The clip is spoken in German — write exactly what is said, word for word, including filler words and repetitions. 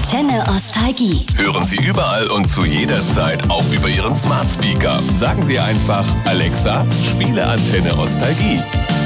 Antenne Ostalgie. Hören Sie überall und zu jeder Zeit auch über Ihren Smart Speaker. Sagen Sie einfach, Alexa, spiele Antenne Ostalgie.